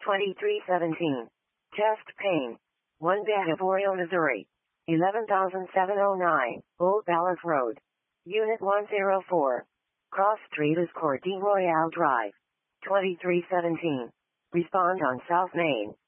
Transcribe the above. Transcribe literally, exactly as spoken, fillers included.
twenty-three seventeen. Chest pain. one bed of Oreo, Missouri. eleven thousand seven hundred nine, Old Balance Road. Unit one oh four. Cross Street is Court de Royale Drive. twenty-three seventeen. Respond on South Main.